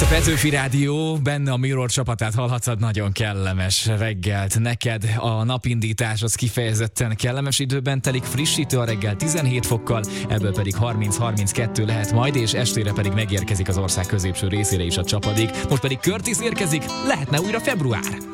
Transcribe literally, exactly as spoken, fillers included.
a Petőfi Rádió, benne a Mirror csapatát hallhatod, nagyon kellemes reggelt neked. A napindítás az kifejezetten kellemes időben telik, frissítő a reggel tizenhét fokkal, ebből pedig harminc-harminckettő lehet majd, és estére pedig megérkezik az ország középső részére is a csapadék. Most pedig Curtis érkezik, lehetne újra február.